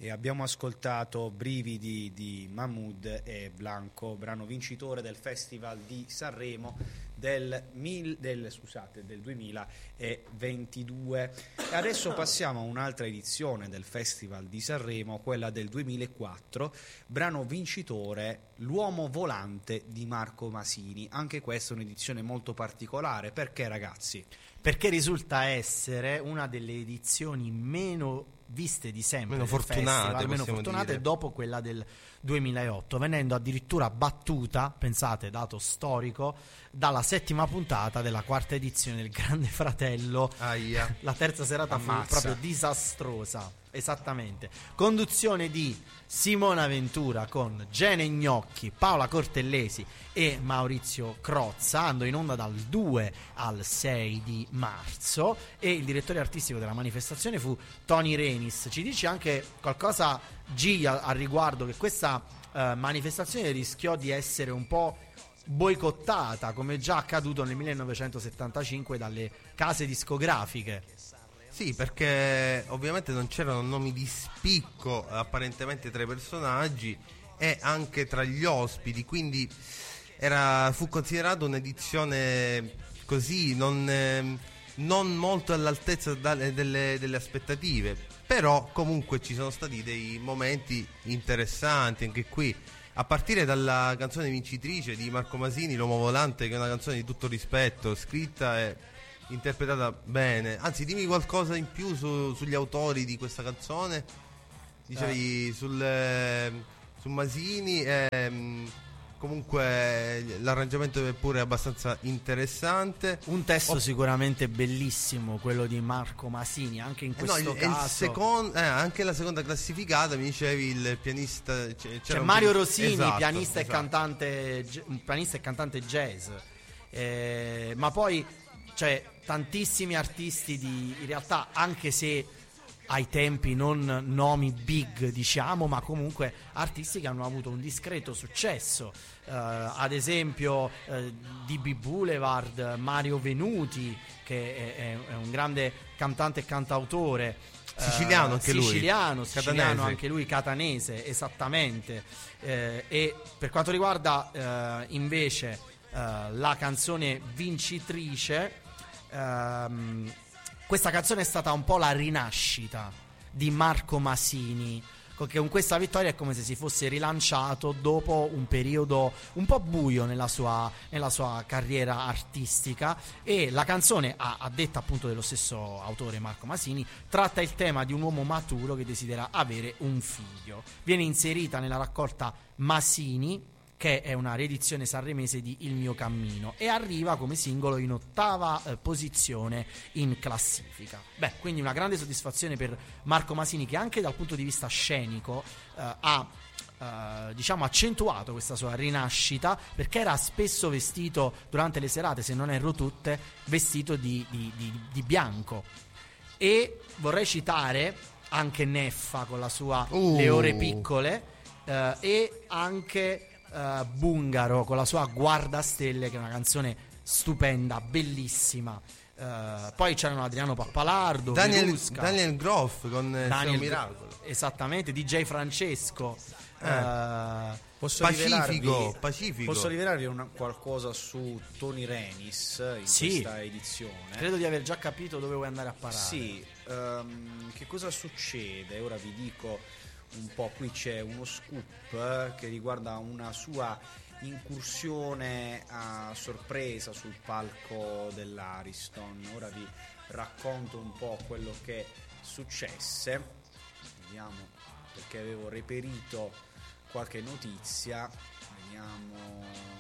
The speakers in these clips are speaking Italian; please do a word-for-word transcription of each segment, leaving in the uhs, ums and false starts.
E abbiamo ascoltato Brividi di Mahmood e Blanco, brano vincitore del Festival di Sanremo del, mil, del, scusate, del duemilaventidue. E adesso passiamo a un'altra edizione del Festival di Sanremo, quella del duemilaquattro, brano vincitore L'uomo volante di Marco Masini. Anche questa è un'edizione molto particolare, perché ragazzi? Perché risulta essere una delle edizioni meno viste di sempre, meno fortunate, festival, meno fortunate dire. dopo quella del duemilaotto, venendo addirittura battuta, pensate, dato storico, dalla settima puntata della quarta edizione del Grande Fratello. Aia. La terza serata Ammazza. fu proprio disastrosa, esattamente. Conduzione di Simona Ventura con Gene Gnocchi, Paola Cortellesi e Maurizio Crozza, andò in onda dal due al sei di marzo, e il direttore artistico della manifestazione fu Tony Renis. Ci dice anche qualcosa, G, al riguardo, che questa uh, manifestazione rischiò di essere un po' boicottata, come già accaduto nel millenovecentosettantacinque, dalle case discografiche. Sì, perché ovviamente non c'erano nomi di spicco apparentemente tra i personaggi e anche tra gli ospiti, quindi era, fu considerata un'edizione così non, eh, non molto all'altezza dalle, delle, delle aspettative, però comunque ci sono stati dei momenti interessanti anche qui, a partire dalla canzone vincitrice di Marco Masini, L'uomo volante, che è una canzone di tutto rispetto, scritta e interpretata bene. Anzi, dimmi qualcosa in più su, sugli autori di questa canzone. Dicevi eh. sul, eh, su Masini, eh, comunque l'arrangiamento è pure abbastanza interessante. Un testo oh. sicuramente bellissimo, quello di Marco Masini, anche in questo eh no, il, caso il second, eh, anche la seconda classificata, mi dicevi il pianista, c'era c'è un Mario pianista, Rosini, esatto, pianista, esatto. E cantante, pianista e cantante jazz, eh, ma poi c'è tantissimi artisti di, in realtà, anche se ai tempi non nomi big, diciamo, ma comunque artisti che hanno avuto un discreto successo, uh, ad esempio uh, D B Boulevard, Mario Venuti, che è, è un grande cantante e cantautore, siciliano anche lui, siciliano, catanese. siciliano anche lui, catanese, esattamente. Eh, e per quanto riguarda uh, invece uh, la canzone vincitrice, Um, questa canzone è stata un po' la rinascita di Marco Masini, che con questa vittoria è come se si fosse rilanciato dopo un periodo un po' buio nella sua, nella sua carriera artistica. E la canzone, a, a detta appunto dello stesso autore Marco Masini, tratta il tema di un uomo maturo che desidera avere un figlio. Viene inserita nella raccolta Masini, che è una riedizione sanremese di Il mio cammino, e arriva come singolo in ottava eh, posizione in classifica. Beh, quindi una grande soddisfazione per Marco Masini, che anche dal punto di vista scenico eh, ha eh, diciamo accentuato questa sua rinascita, perché era spesso vestito durante le serate, se non erro tutte, vestito di, di, di, di bianco. E vorrei citare anche Neffa con la sua uh. Le ore piccole, eh, e anche Uh, Bungaro con la sua Guardastelle, che è una canzone stupenda, bellissima. Uh, poi c'erano Adriano Pappalardo, Daniel, Verusca, Daniel Groff con Daniel, un miracolo, esattamente, D J Francesco. eh. uh, Posso Pacifico, rivelarvi, Pacifico. Posso rivelarvi una, qualcosa su Tony Renis in sì, questa edizione? Credo di aver già capito dove vuoi andare a parare. Sì, um, che cosa succede? Ora vi dico un po'. Qui c'è uno scoop eh, che riguarda una sua incursione a sorpresa sul palco dell'Ariston. Ora vi racconto un po' quello che successe. Vediamo, perché avevo reperito qualche notizia. Vediamo.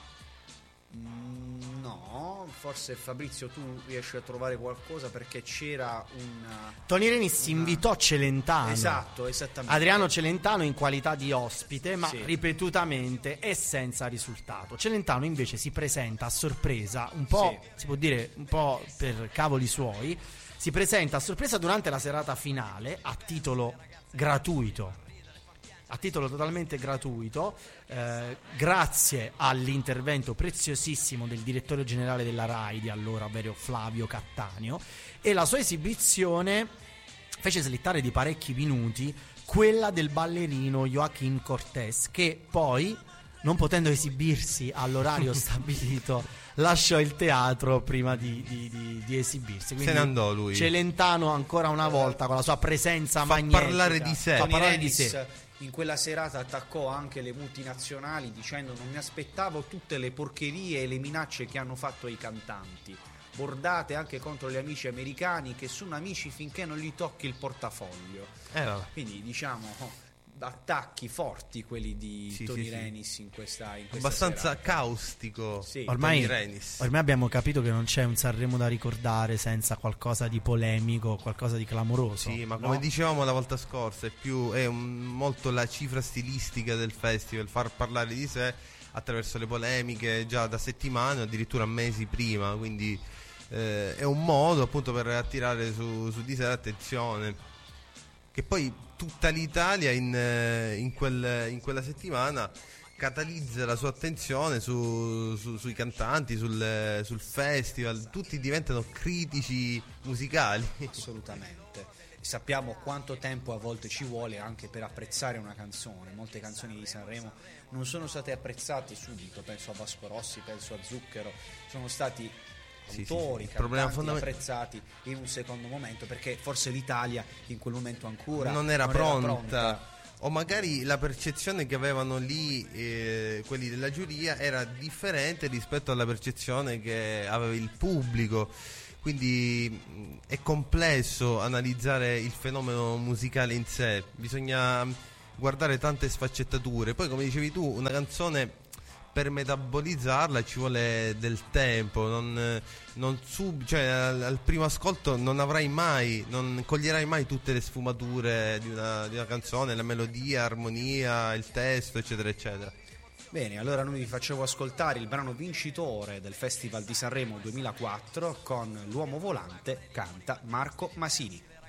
Mm, no, forse Fabrizio tu riesci a trovare qualcosa, perché c'era un Tony Renis una... invitò Celentano, esatto, esattamente, Adriano Celentano in qualità di ospite, ma sì, ripetutamente e senza risultato. Celentano invece si presenta a sorpresa, un po' sì, si può dire un po' per cavoli suoi, si presenta a sorpresa durante la serata finale a titolo gratuito. A titolo totalmente gratuito, eh, grazie all'intervento preziosissimo del direttore generale della RAI di allora, ovvero Flavio Cattaneo, e la sua esibizione fece slittare di parecchi minuti quella del ballerino Joaquín Cortés, che poi, non potendo esibirsi all'orario stabilito, lasciò il teatro prima di, di, di, di esibirsi. Quindi se ne andò lui. Celentano ancora una volta con la sua presenza fa magnetica parlare di sé. fa Tony parlare di Renis sé. in quella serata attaccò anche le multinazionali dicendo: non mi aspettavo tutte le porcherie e le minacce che hanno fatto ai cantanti, bordate anche contro gli amici americani che sono amici finché non gli tocchi il portafoglio. Eh, vabbè. Quindi diciamo attacchi forti quelli di Sì, Tony sì, sì. Renis in questa, in questa Abbastanza serata. caustico. Sì. Ormai, Tony Renis. ormai abbiamo capito che non c'è un Sanremo da ricordare senza qualcosa di polemico, qualcosa di clamoroso. Sì, ma come no? dicevamo la volta scorsa, è più è un- molto la cifra stilistica del festival, far parlare di sé attraverso le polemiche già da settimane o addirittura mesi prima, quindi eh, è un modo appunto per attirare su, su di sé l'attenzione. Che poi tutta l'Italia in, eh, in, quel- in quella settimana catalizza la sua attenzione su- su- sui cantanti, sul, sul festival, tutti diventano critici musicali. Assolutamente. Sappiamo quanto tempo a volte ci vuole anche per apprezzare una canzone. Molte canzoni di Sanremo non sono state apprezzate subito, penso a Vasco Rossi, penso a Zucchero, sono stati Sì, sì, autori, sì. Il problema cantanti fondament- apprezzati in un secondo momento, perché forse l'Italia in quel momento ancora non era pronta. pronta. O magari la percezione che avevano lì eh, quelli della giuria era differente rispetto alla percezione che aveva il pubblico. Quindi mh, è complesso analizzare il fenomeno musicale in sé, bisogna guardare tante sfaccettature. Poi, come dicevi tu, una canzone per metabolizzarla ci vuole del tempo, non, non sub, cioè al, al primo ascolto non avrai mai, non coglierai mai tutte le sfumature di una, di una canzone, la melodia, l'armonia, il testo, eccetera, eccetera. Bene, allora noi vi facciamo ascoltare il brano vincitore del Festival di Sanremo duemilaquattro con L'uomo volante, canta Marco Masini.